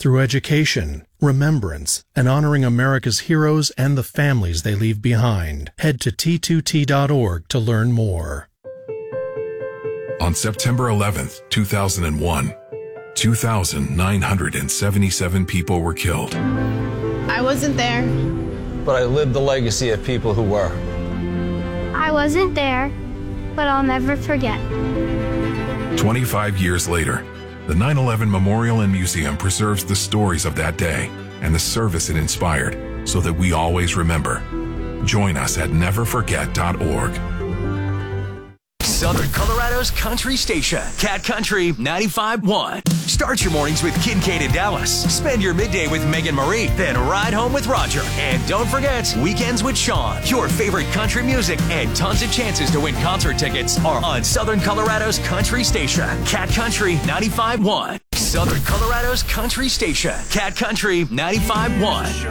through education, remembrance, and honoring America's heroes and the families they leave behind. Head to T2T.org to learn more. On September 11th, 2001, 2,977 people were killed. I wasn't there, but I lived the legacy of people who were. I wasn't there, but I'll never forget. 25 years later, the 9/11 Memorial and Museum preserves the stories of that day and the service it inspired so that we always remember. Join us at neverforget.org. Southern Colorado's country station, Cat Country 95.1. Start your mornings with Kincaid in Dallas. Spend your midday with Megan Marie. Then ride home with Roger. And don't forget, Weekends with Sean. Your favorite country music and tons of chances to win concert tickets are on Southern Colorado's country station, Cat Country 95.1. Southern Colorado's country station, Cat Country 95.1.